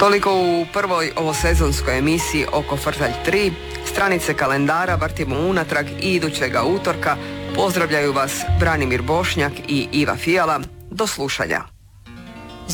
Toliko u prvoj ovosezonskoj emisiji Oko Frtalj 3. Stranice kalendara vrtimo unatrag i idućega utorka. Pozdravljaju vas Branimir Bošnjak i Iva Fijala. Do slušanja.